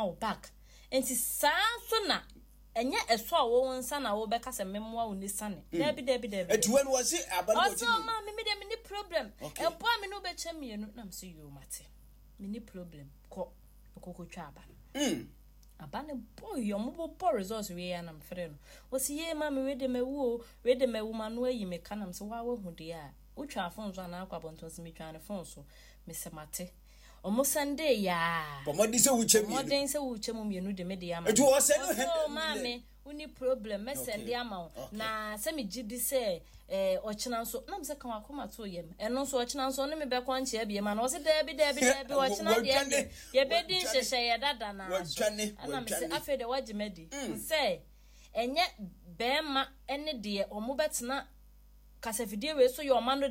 wo back enti saa so na enye eso a wo nsa na wo beka se memmoa wo ni sane debi eti when was it abani oso ma me de me ni problem ebo me no be chamienu na mse yo mate me ni problem ko okokotwa aba abane boy yo mo bo results we ya na mfere no wo si ye ma me we de mewu ma no ayi me kana mse wa hu de a utwa afon so na akwa bonton se me twa ne fon so me se mate omo Sunday ya pomodi se wuche mi modern se wuche mu mienu de me de ya ma eti wo se no he mame uni problem me send ya ma na se me gidi se ochina nso na mse kan akoma to yem eno nso ochina nso ne me be kwa nche bie ma na o se debi ochina de ye be din hyehye ye dada na na mse afi de wagimedi se enye bema ene de omo betena kasafidie we so your man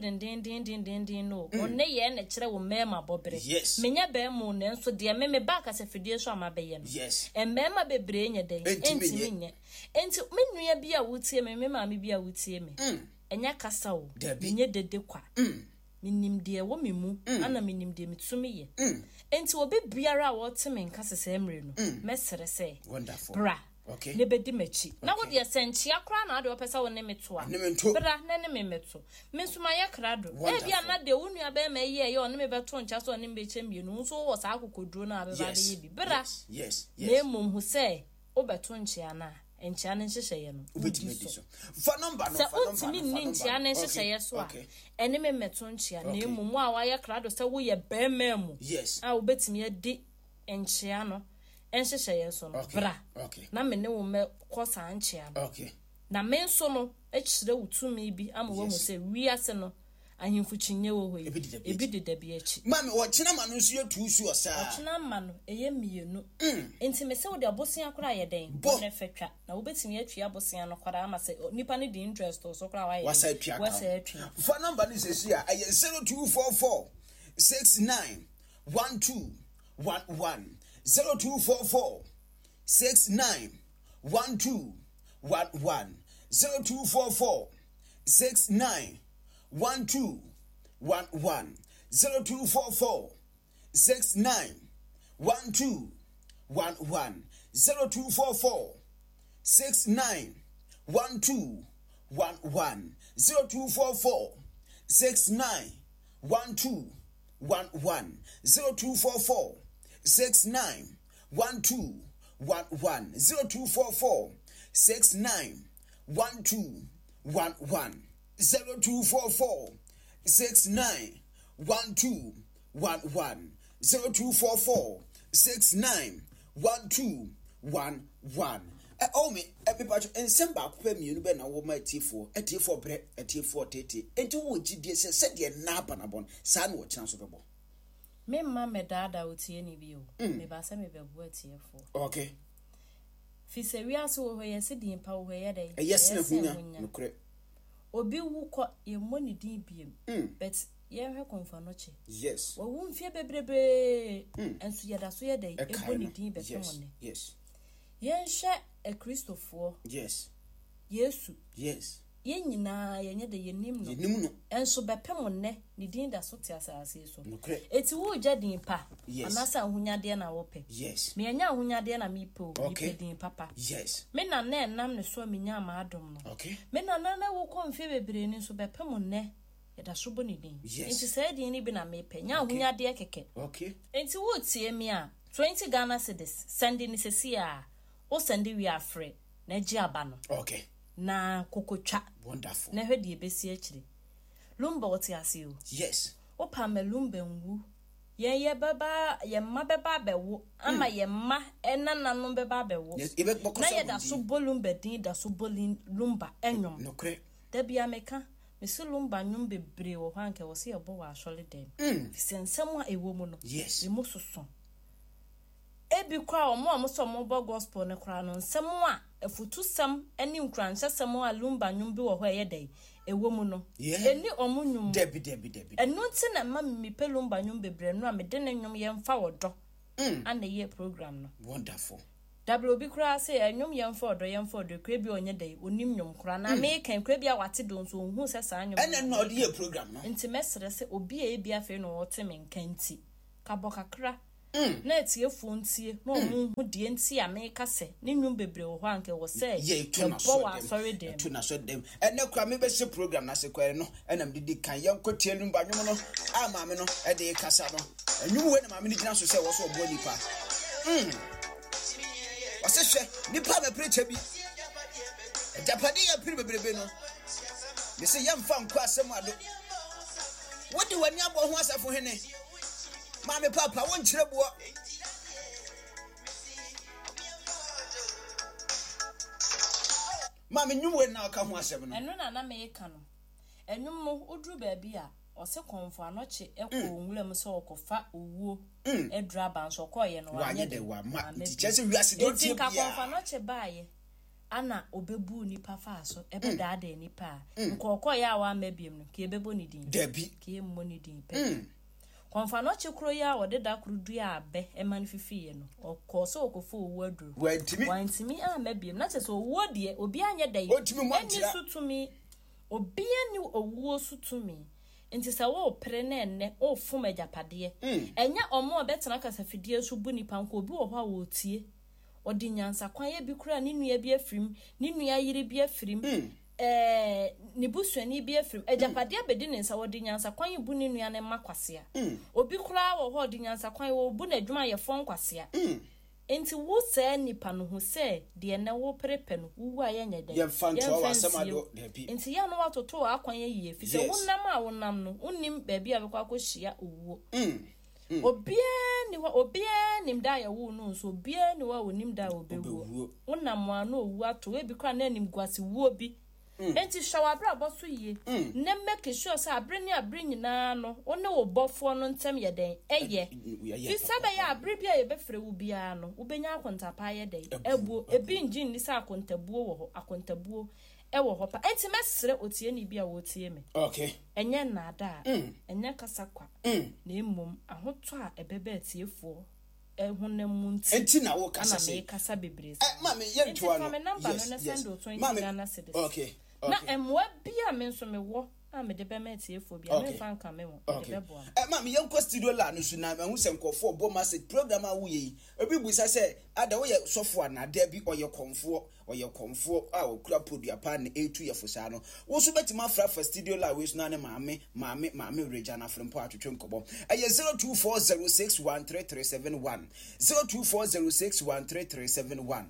den no onne ye na kire wo mema bobre menya be mu ne nso de me ba kasafidie so amabeye no mema bebre nye den enti nye enti menua bi a wutie me maame bi a wutie me enya kasa wo nye dede kwa minim de wo memu ana minim de mitumi ye enti obi biara wo teme nkasese emre no mesere se bra okay ne bedi machi na wo de senchi akra na de opesa wo ne metoa bra na ne me meto mensuma ye krado e bia na de wo nua be ma ye o ne me beto ncha so ne me chemienu nso wo sa akokoduro na abeba de ye bi bra yes ne mum hu se wo beto nchia na nchia ne nhyehyɛ ye no ubetime so fa number no fa number so nchia ne nhyehyɛ ye so a ene me meto nchia ne mum a wa ye krado se wo ye be ma mu a ubetime di nchia no enhyehye ye so no bra na me ne wo me kosa anchia na me nso no ekire wutumi bi amwo hu se wiase no ahimfu chinye wo ho ebi de dabi achi mami wo china ma no nso yetu su osa wo china ma no eye mienu enti me se wo de abosia kora ye den ne fetwa na wo betimi atwi abosia no kora ama se nipa ne di interest so kora wa ye wasa atwa fa number ni sesi a 0244 69 12 11 0244 69 12 11 0244 69 12 11 0244 69 12 11 0244 69 12 11 0244 69 12 11 0244 69 12 11 0244 69 12 11 0244 69 12 11 0244 69 12 11 oh me everybody ensemble akwa mienu be na wo ma etifo bre etifo tete enti wo gidie se de na abanabon sa na wo kina so bebo me ma me dada utie ni bi o me ba se me bebo atiefo okay fi se wi aso wo ye se din pa wo ye dey yes na hunya nokre obi wu ko ye moni din biem but ye hwe konfa no che yes wo wu mfie bebrebe enso ye da so ye dey e moni din be fe mone yes ye hwe e Christopher yes Yesu yes ye nyina ye nye de ye nim no enso be pe monne ni din da so te asase so eti wo gya din pa anasa ahunyade na wo pe yes me anya ahunyade na mi po mi pe din papa yes me na na nam ne so me nya ma adom no okay me na na wo konfe bebre ni so be pe monne ye da so bo ni din enti say din ni bi na me pe nya ahunyade keke okay enti wo tie mi a 20 Ghana cedis send ni sesi a o send wi afre na gi aba no okay na kokotwa wonderful na hwede ebesi akire lumba oti ase o yes opa me lumba nwu ye baba ye ma beba bewo ama ye ma enananu beba bewo na ye da so bolumba din da so bolin lumba enwom nokre da bia meka me se lumba nwom bebre wo hwanke wo se ye bo wa asole dem sensem a ewo mu no yes e musoso ebi kwa omo so mo bo gospel ne kra no nsem a efutusem ani nkranhyesem a lumba nwom bi wo ho ye dai ewo mu no eni omo nwom debi enu nti na ma mi pelumba nwom bebre no a me de ne nwom ye mfa wodo ana ye program no wonderful dablo bi kra se nwom ye mfa wodo kra bi onye dai onim nwom kra na me kan kra bi a wate do nso hu se sa nwom ene no de ye program no nti mesere se obi e bi afi no wote me nkanti kabokakra na etie fontie na omu hu die nti a meka se ne nwum bebre wo ho anke wo se bo wa sorry dem to na so dem ene kura me be se program na se kwere no enam didi kan yankotie lu ba nwum no a maame no e de kasa no nwum we na maame ni gina so se wo so obo nipa wase hwe nipa me preacher bi Japadi ya piri bebrebe no. Me say yamfa nkwa asem ado. Wodi wani abo ho asafo hene. Maame papa won kire bo. Maame nyumwe na aka ho asem no. Eno na me ka no. Enwum no oduru ba bia ose konfo anoche ekọ onwuram se okofa owuo edura banso koye no wanye de wa ma tichese wiase don tie bia. Konfo anoche baaye. Ana obebu nipa fa so ebe daada nipa nkoko ya wa mabiem no ke ebebo ni din dabi ke emmo ni din pe konfa no chekro ya wode da kurudu ya abe ema no fifiye no okoso okofo owu aduru wantimi a mabiem na chese owu de obi anye dai eni sutumi obi ani owu sutumi nti se wo pre na enne o fum ajapade enya omo obetena kasafidie so bu nipa nko obi wo ho a wo tie odi nyansa kwan ye bi kura ni nua bi afrim ni nua yire bi afrim ni busuani bi afrim ejapade abedi ne nsa odi nyansa kwan ye bu ni nua ne makwasea obi kura wo ho odi nyansa kwan wo bu na adwuma ye fon kwasea enti wo se nipa no ho se de na wo prepe no wo a ye nyeda ye fanto wa samado debi enti ya no watoto akwan ye yie fi se wonam a wonam no unnim ba bi abekwa kohyia owuo obia nim da ya wo no so obia ni wa wonim da obewu wonam ano owu ato ebi kwa na nim gwase wo bi enti shawabra boso yie ne make sure say abre ni abre nyina no one wo bofo no ntem ye den eye fi sabe ya abre bia ye befre wo bia no wo benya akontapa ye den ebuo ebi engine ni sa akontabuo wo ho akontabuo ewo ho pa enti mesre otie ni bia wo tie me okay enye na ada enye kasakwa na emom ahoto a ebebe atiefo ehunam munti enti na wo kasa se na me kasa bebrese mama ye ntwa no yes okay na emwa bia me nso me wo a me de be metiefo bia me fan ka me wo de be bo mama ye nko studio la no su na hu se nkofo bo message program a wo ye obi busa se ada wo ye sofo na da bi oye konfo a okura podua pa na etu ye fosa no wo so betima fra studio la we su na ne maame reja na frempo atwetwe nkobo eye 0240613371 0240613371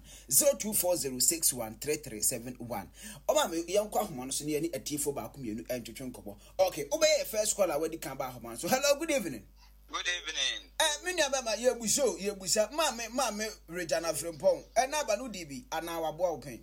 0240613371 o ma me ye nko ahoma no so ne ye ni atifo ba ko mienu entwetwe nkobo okay obey first call we di kan ba ahoma so hello good evening. Good evening. Minya bema ye busa mame reja na frempon. Na ba no dibi ana wabo open.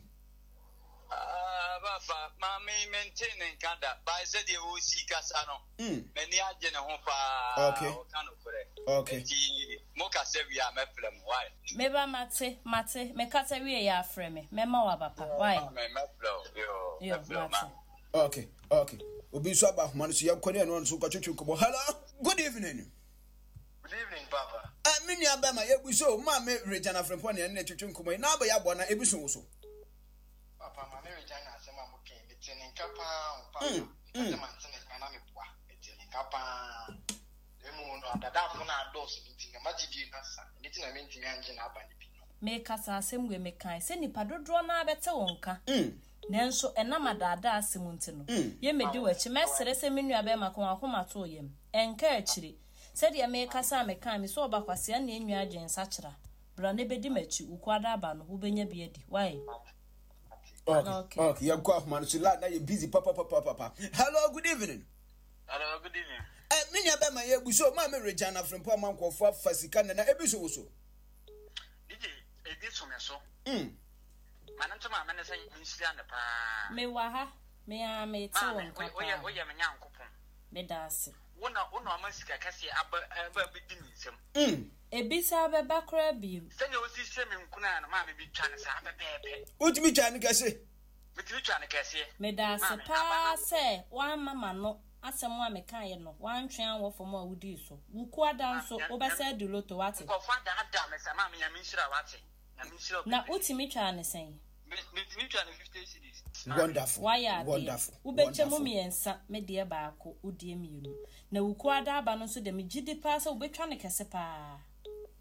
Baba, mame maintain kanda. Ba said you will see kasa no. Many agent ho pa. Okay. Okay. Moka se we are meflem why? Meba mate me kasa we ya freme. Mema wa papa why? Me meflo yo. Okay. Obi so aba homa no so yakone no so kwatwetwe kobo. Hello. Good evening. Good evening, Papa. Minya bema ye buso mame reja na frempon ne twetwe nkomo na ba ya bo na ebiso so. Papa mame reja na asema muke betini kapa papa. Asema ntene kana mepwa betini kapa. Emu no dada fo na dos bitinga magidi na sa. Niti na menti anje na abani bi. Me kasa asemwe me kan se nipa dodro na abete wonka. Nenso enama dada asemunti no. Ye medi wachi mesere se menua be makon akoma to yem. Enka akiri. Said ya me kasa me kan me so obakwase na enua agensa kira. Bra ne bedi machi ukwada aba no wo benya biedi. Why? Okay, you go off man so na you busy papa. Hello, good evening. Hello, good evening. Minya be ma ye buso ma me reja na frempo amankofo afasika na ebiso so. DJ, ediso me so. Mananto ma mane say insia na pa. Me wa ha, me a me te won ka. Oye me nyankopon. Me dase. Wona amasika kase aba bidi nsem. Ebisa be bakra bi. Senya osi semi nkuna na ma me bi twa ne sa pepepe. Utimi twa ne kase. Mitimi twa ne kase. Me dase pa se wan mama no asem wa me kan ye no wan twan wo fo ma wudi so. Wuku adan so obesa di loto wate. Ko fa da me sa ma me nya minshira wate. Na utimi twa ne sen. Mitimi twa ne 50 cedis. Wonderful. Wonderful. Ubeche mu miensa me de baako udie mienu. Na wuku ada aba no so de me gidi pa se ubetwa ne kese pa.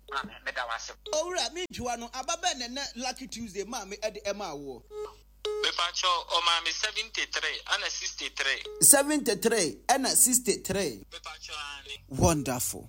Meda wase. Owura me juano ababa ne Lucky Tuesday mame e de ema wo. Me pacho o mame 73 and 63. 73 and 63. Me pacho ani. Wonderful.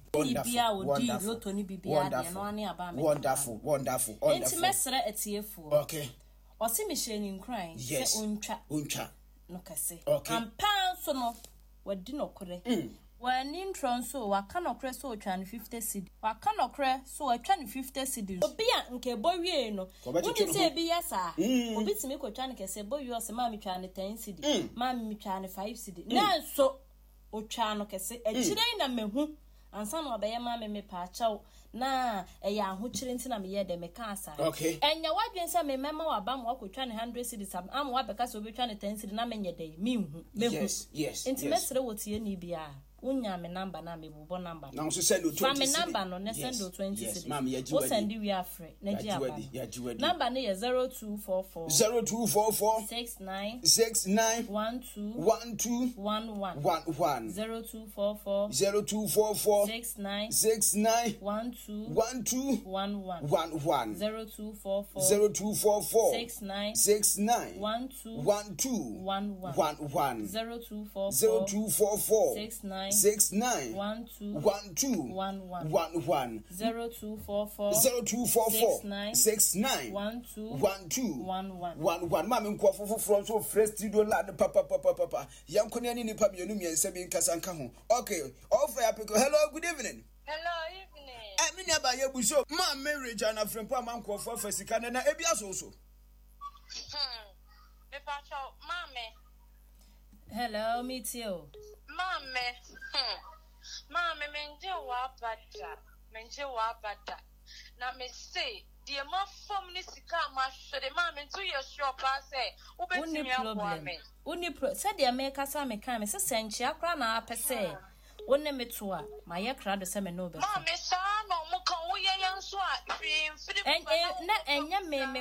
Wonderful. Intimesere etiefo. Okay. Osi Michelle Nkran. Yes. Uncha. No kase. Okay. Ampa so no wadi no kore. When intron so waka no kre so twa 50 cedi. Waka no kre so atwa 50 cedi. Obi a nke bowie no. Wodi se bi yesa. Obi timi ko twa ne kase bowie o se ma mi twa ne 10 cedi. Ma mi twa ne 5 cedi. Na so o twa no kase echire na mehu. Ansa no abaye ma me pa chaw na eya ahokyire ntina me ye de me ka asa. Okay. Enya wadwen se me mema wa ba mo akotwa ne 100 cedi sam am wa beka so obi twa ne 10 cedi na menye de mehu. Yes. Intimesere wotie ni bia. Unya me number na me bubo number. Now so send 20. Family number no ne send 20 cedi. Yes, ma'am, ya o send we afre na ji aba. Number ne 0244 69 12 11 0244 69 12 11 0244 69 12 0244 69 Mami nkofo from so fresh studio lad papa yankoni ani nipa mienu miense bi nkasa nka ho. Okay, all fair people. Hello, good evening. Me neba ye buso ma Mary Jana Frempa man nkofo fasika na ebi asoso. Me pacho mame. Hello, meet you. Mame menje wa bada. Na me say the ma form ni sika ma hwede mame ntu ye sure pa say ubetimi akwa me. Said the America sa me kan me se senchi akra na apese. Wonne meto a ma ye kra do se me no be. Mame sa no mo kan wo ye yanso a firi na enya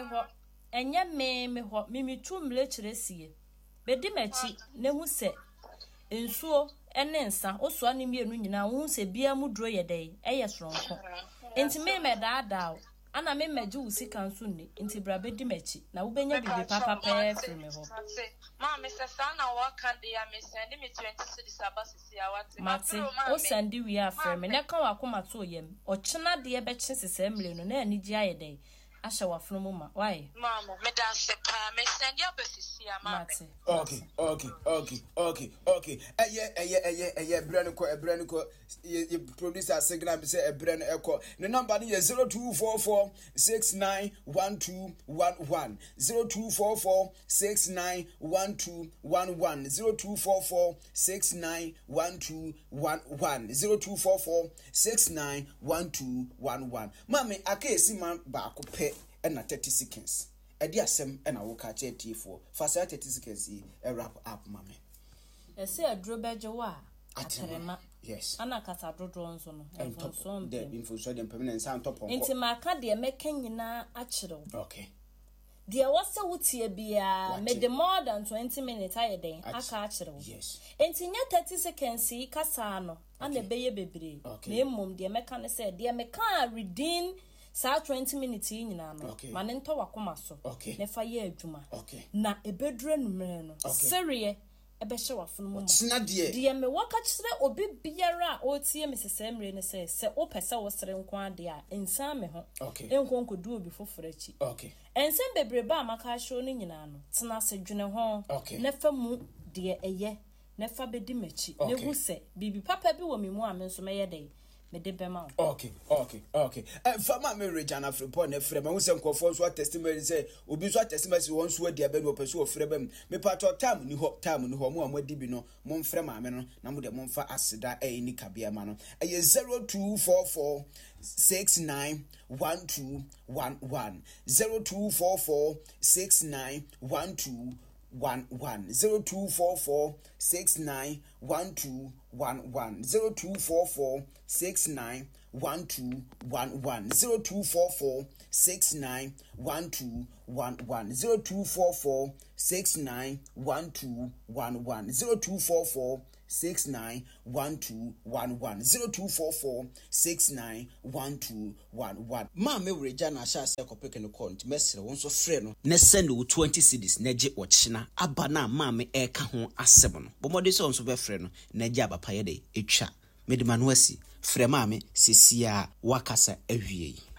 me ho mimi tu mle kiresie. Bedi machi ne hu se ensuo ene nsa oso ani mienu nyina hu se bia mu duro ye dai eye soronko. Enti me daada ana me magi usi kanso ni enti bra bedi machi na wo benya bibi papa pe frem ho. Ma me se sa na wa kan de ya me send me 20 cedis abasisi awate. Mate o sandi wi afrem ne kan wa koma to yem. O chena de be chi sese mle no na ani gi aye dai. Asha wa funu mama why mama me dan se pa me send ya besisi ama okay eye brand ko you producer signal be say brand eko the number is 0244 691211 0244 691211 0244 691211 0244 691211 mami akesi man ba ko pe na 30 seconds. Edi asem na wo ka che tifo. For 30 seconds e wrap up mame. E se adro beje wa atrema. Yes. Ana kata drodro nso no. Enfonso de info dem permanent san top on. Enti maka de meka nyina akire. Okay. Dia wase wutie bia me the more than 20 minutes ayeden aka akire. Yes. Enti nya 30 seconds kasa no ana beye bebre. Na emom de meka ne se de meka redeem sa 20 minutes nyina no mane nto wakoma so ne fa ye adwuma na ebedure numere no serie ebehye wafunu mu de me waka kire obi biara o tie me sesemre ne se o pese wo sere nko ade a ensa me ho enkonko du obi foforo achi ensem bebre ba maka hyo no nyina no tena se dwene ho ne fa mu de eye ne fa bedi machi ne hu se bibi papa bi wo me mu a me nso me ye dey medebema okay fama me Regina Freeport na frema hu se nkofo so testimony say obi so testimony won so dia be no peso ofreba me pato time ni ho mo amadi bi no mo mfrema me no na mo de mo mfa aseda ni kabia ma no 0244 691211 0244 691211 0244 691211 0244 691211 0244 691211 0244 691211 0244 691211 0244 691211. Mama Reja na sha se kopeke no call nti mesre won so frɛ no na send wo 20 cedis na gye ochina aba na mama e ka ho asem no bomode so nso be frɛ no na gye abapa ye de etwa medima no asi frɛ mama sesia wakasa awie.